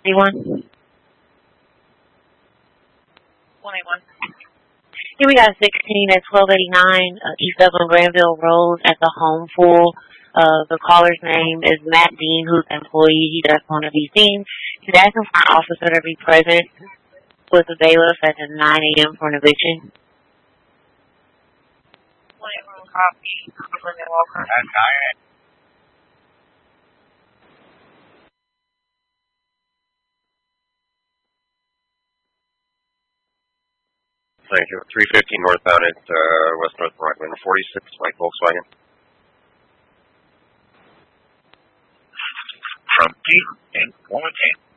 Anyone? 21. Here we got 16 at 1289 East Dublin Granville Road at the home pool. The caller's name is Matt Dean, who's an employee. He does want to be seen. He's asking for an officer to be present with the bailiff at 9 a.m. for an eviction. 21 copy. Linda Walker. At 9 a.m. Thank you. 315 northbound at West North Broadway, 46, white Volkswagen. From Deep in Wilmington.